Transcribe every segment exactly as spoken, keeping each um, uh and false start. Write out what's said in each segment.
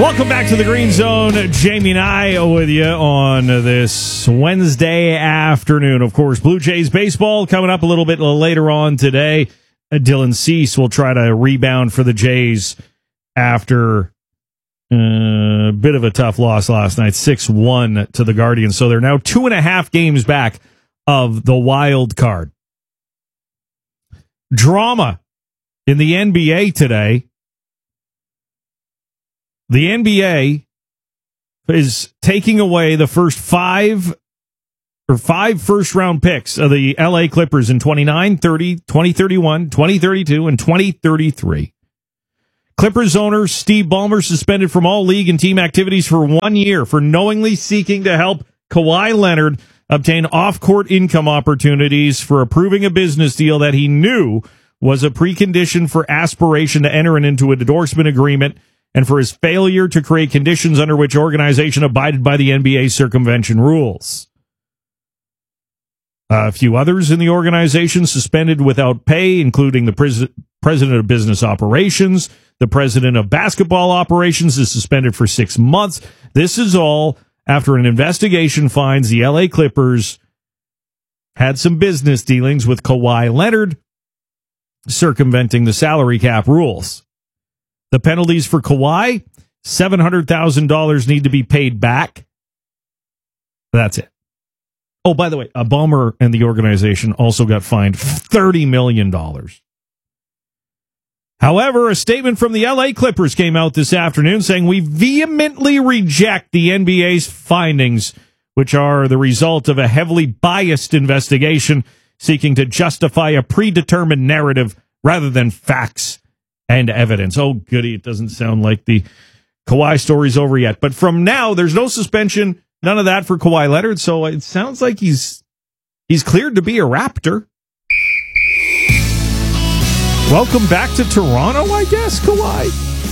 Welcome back to the Green Zone. Jamie and I with you on this Wednesday afternoon. Of course, Blue Jays baseball coming up a little bit later on today. Dylan Cease will try to rebound for the Jays after a bit of a tough loss last night, six one to the Guardians. So they're now two and a half games back of the wild card. Drama in the N B A today. The N B A is taking away the first five or five first round picks of the L A Clippers in twenty-nine, thirty, twenty thirty-one, twenty thirty-two, and twenty thirty-three. Clippers owner Steve Ballmer suspended from all league and team activities for one year for knowingly seeking to help Kawhi Leonard obtain off-court income opportunities for approving a business deal that he knew was a precondition for aspiration to enter into an endorsement agreement, and for his failure to create conditions under which organization abided by the N B A circumvention rules. A few others in the organization suspended without pay, including the pres- president of business operations. The president of basketball operations is suspended for six months. This is all after an investigation finds the L A Clippers had some business dealings with Kawhi Leonard, circumventing the salary cap rules. The penalties for Kawhi, seven hundred thousand dollars need to be paid back. That's it. Oh, by the way, uh, Ballmer and the organization also got fined thirty million dollars. However, a statement from the L A Clippers came out this afternoon saying, "We vehemently reject the N B A's findings, which are the result of a heavily biased investigation seeking to justify a predetermined narrative rather than facts and evidence." Oh, goody. It doesn't sound like the Kawhi story's over yet. But from now, there's no suspension, none of that for Kawhi Leonard. So it sounds like he's he's cleared to be a Raptor. Welcome back to Toronto, I guess, Kawhi.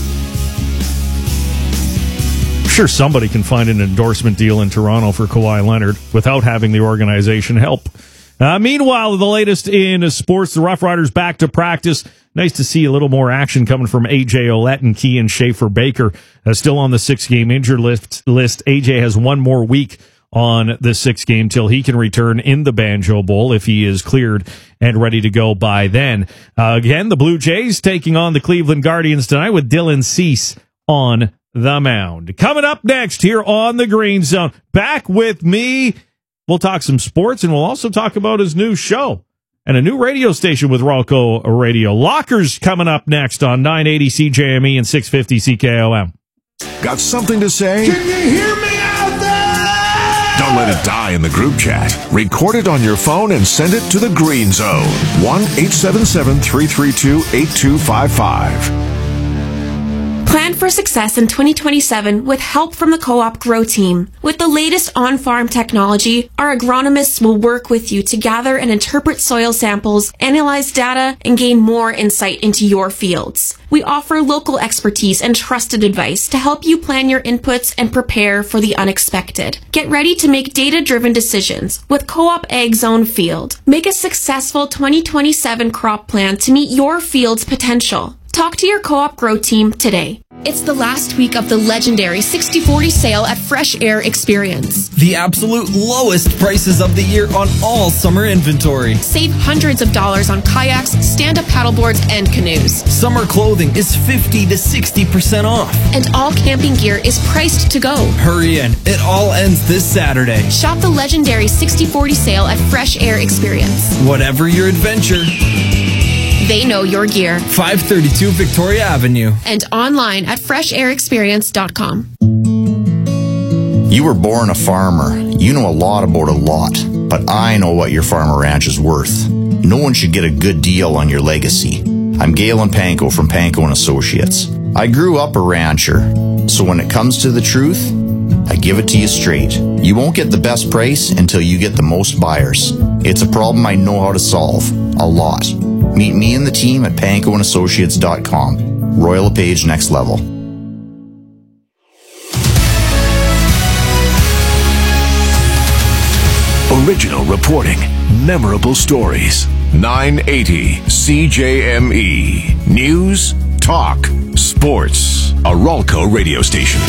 I'm sure somebody can find an endorsement deal in Toronto for Kawhi Leonard without having the organization help. Uh, meanwhile, the latest in sports, the Rough Riders back to practice. Nice to see a little more action coming from A J Ouellette and Kean Schaefer-Baker. Uh, still on the six-game injured list, list. A J has one more week on the six-game till he can return in the Banjo Bowl if he is cleared and ready to go by then. Uh, again, the Blue Jays taking on the Cleveland Guardians tonight with Dylan Cease on the mound. Coming up next here on the Green Zone, back with me. We'll talk some sports, and we'll also talk about his new show and a new radio station with Ralco Radio. Lockers coming up next on nine eighty C J M E and six fifty C K O M. Got something to say? Can you hear me out there? Don't let it die in the group chat. Record it on your phone and send it to the Green Zone. one eight seven seven, three three two, eight two five five. Plan for success in twenty twenty-seven with help from the Co-op Grow team. With the latest on-farm technology, our agronomists will work with you to gather and interpret soil samples, analyze data, and gain more insight into your fields. We offer local expertise and trusted advice to help you plan your inputs and prepare for the unexpected. Get ready to make data-driven decisions with Co-op Ag Zone Field. Make a successful twenty twenty-seven crop plan to meet your field's potential. Talk to your Co-op Grow team today. It's the last week of the legendary sixty forty sale at Fresh Air Experience. The absolute lowest prices of the year on all summer inventory. Save hundreds of dollars on kayaks, stand-up paddleboards, and canoes. Summer clothing is fifty to sixty percent off. And all camping gear is priced to go. Hurry in. It all ends this Saturday. Shop the legendary sixty forty sale at Fresh Air Experience. Whatever your adventure, they know your gear. five thirty-two Victoria Avenue. And online at fresh air experience dot com. You were born a farmer. You know a lot about a lot. But I know what your farm or ranch is worth. No one should get a good deal on your legacy. I'm Galen Panko from Panko and Associates. I grew up a rancher. So when it comes to the truth, I give it to you straight. You won't get the best price until you get the most buyers. It's a problem I know how to solve. A lot. Meet me and the team at panko and associates dot com. Royal LePage Next Level. Original reporting. Memorable stories. nine eighty C J M E. News, talk, sports. a Ralco radio station.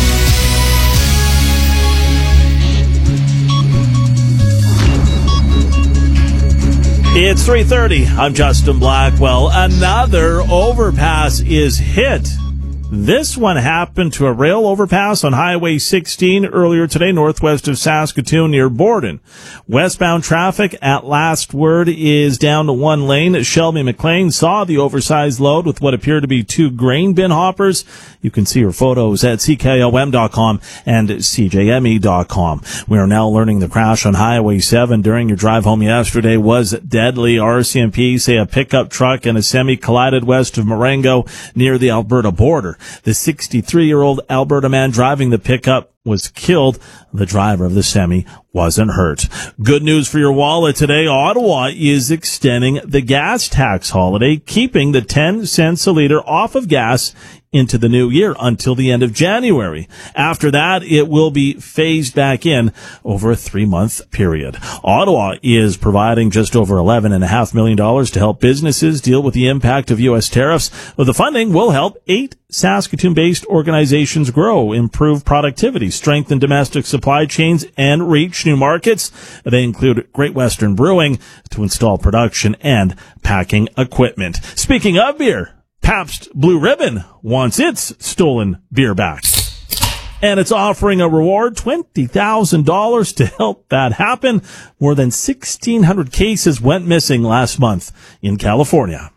It's three thirty. I'm Justin Blackwell. Another overpass is hit. This one happened to a rail overpass on Highway sixteen earlier today, northwest of Saskatoon near Borden. Westbound traffic at last word is down to one lane. Shelby McLean saw the oversized load with what appeared to be two grain bin hoppers. You can see her photos at C K O M dot com and C J M E dot com. We are now learning the crash on Highway seven during your drive home yesterday was deadly. R C M P say a pickup truck and a semi collided west of Marengo near the Alberta border. The sixty-three-year-old Alberta man driving the pickup was killed. The driver of the semi wasn't hurt. Good news for your wallet today. Ottawa is extending the gas tax holiday, keeping the ten cents a liter off of gas into the new year until the end of January. After that, it will be phased back in over a three-month period. Ottawa is providing just over eleven point five million dollars to help businesses deal with the impact of U S tariffs. The funding will help eight Saskatoon-based organizations grow, improve productivity, strengthen domestic supply chains, and reach new markets. They include Great Western Brewing to install production and packing equipment. Speaking of beer, Pabst Blue Ribbon wants its stolen beer back. And it's offering a reward, twenty thousand dollars to help that happen. More than sixteen hundred cases went missing last month in California.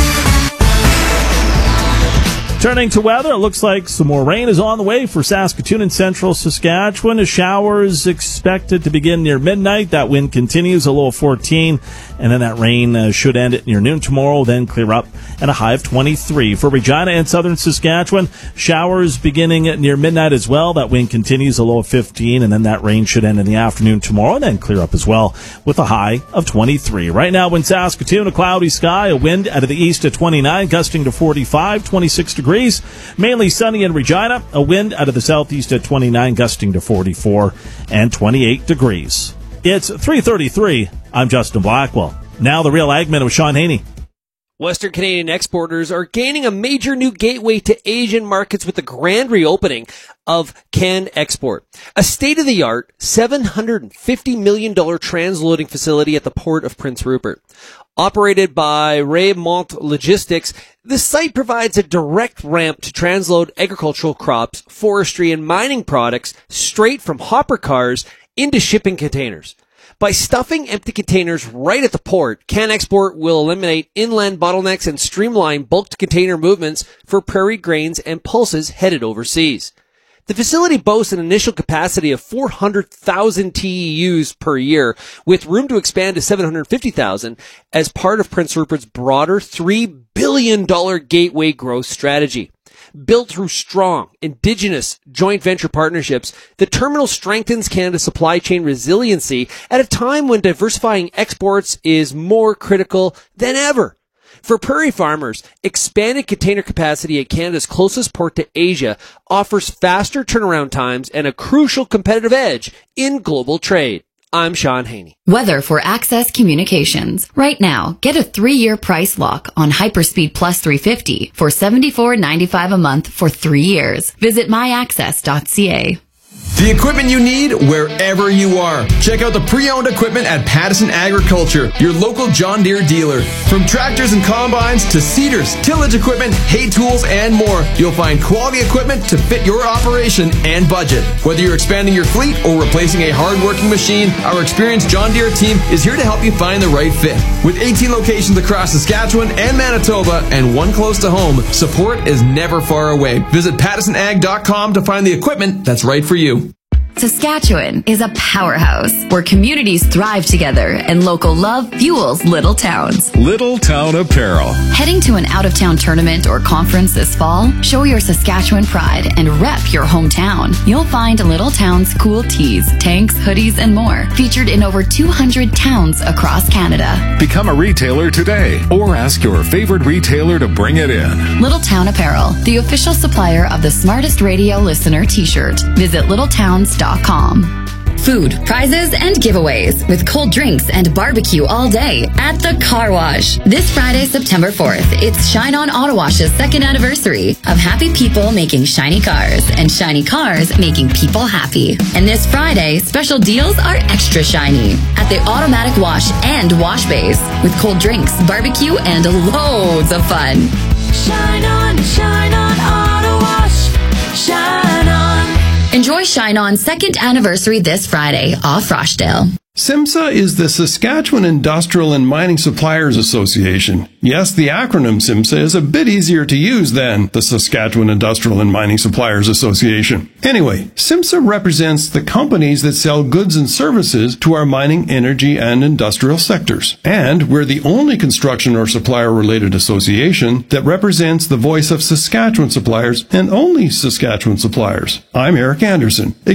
Turning to weather, it looks like some more rain is on the way for Saskatoon and central Saskatchewan. Showers expected to begin near midnight. That wind continues, a low of fourteen. And then that rain uh, should end at near noon tomorrow, then clear up at a high of twenty-three. For Regina and southern Saskatchewan, showers beginning at near midnight as well. That wind continues, a low of fifteen. And then that rain should end in the afternoon tomorrow, and then clear up as well with a high of twenty-three. Right now in Saskatoon, a cloudy sky, a wind out of the east at twenty-nine, gusting to forty-five, twenty-six degrees. Mainly sunny in Regina, a wind out of the southeast at twenty-nine, gusting to forty-four, and twenty-eight degrees. It's three thirty-three. I'm Justin Blackwell. Now the Real Ag Minute with Sean Haney. Western Canadian exporters are gaining a major new gateway to Asian markets with the grand reopening of CanExport, a state-of-the-art seven hundred fifty million dollars transloading facility at the port of Prince Rupert. Operated by Raymont Logistics, the site provides a direct ramp to transload agricultural crops, forestry, and mining products straight from hopper cars into shipping containers. By stuffing empty containers right at the port, CanExport will eliminate inland bottlenecks and streamline bulk container movements for prairie grains and pulses headed overseas. The facility boasts an initial capacity of four hundred thousand T E Us per year, with room to expand to seven hundred fifty thousand as part of Prince Rupert's broader three billion dollars gateway growth strategy. Built through strong, indigenous joint venture partnerships, the terminal strengthens Canada's supply chain resiliency at a time when diversifying exports is more critical than ever. For prairie farmers, expanded container capacity at Canada's closest port to Asia offers faster turnaround times and a crucial competitive edge in global trade. I'm Sean Haney. Weather for Access Communications. Right now, get a three-year price lock on Hyperspeed Plus three fifty for seventy-four ninety-five a month for three years. Visit my access dot c a. The equipment you need wherever you are. Check out the pre-owned equipment at Pattison Agriculture, your local John Deere dealer. From tractors and combines to seeders, tillage equipment, hay tools, and more, you'll find quality equipment to fit your operation and budget. Whether you're expanding your fleet or replacing a hard-working machine, our experienced John Deere team is here to help you find the right fit. With eighteen locations across Saskatchewan and Manitoba and one close to home, support is never far away. Visit pattison ag dot com to find the equipment that's right for you. Saskatchewan is a powerhouse where communities thrive together and local love fuels little towns. Little Town Apparel. Heading to an out-of-town tournament or conference this fall? Show your Saskatchewan pride and rep your hometown. You'll find Little Town's cool tees, tanks, hoodies, and more featured in over two hundred towns across Canada. Become a retailer today or ask your favorite retailer to bring it in. Little Town Apparel, the official supplier of the Smartest Radio Listener t-shirt. Visit little towns dot com. food, prizes, and giveaways with cold drinks and barbecue all day at the Car Wash. This Friday, September fourth, it's Shine On Auto Wash's second anniversary of happy people making shiny cars and shiny cars making people happy. And this Friday, special deals are extra shiny at the Automatic Wash and Wash Bays with cold drinks, barbecue, and loads of fun. Shine on, shine on, Auto Wash. Shine on. Enjoy Shine On's second anniversary this Friday off Rochdale. SIMSA is the Saskatchewan Industrial and Mining Suppliers Association. Yes, the acronym SIMSA is a bit easier to use than the Saskatchewan Industrial and Mining Suppliers Association. Anyway, SIMSA represents the companies that sell goods and services to our mining, energy, and industrial sectors. And we're the only construction or supplier-related association that represents the voice of Saskatchewan suppliers and only Saskatchewan suppliers. I'm Eric Anderson,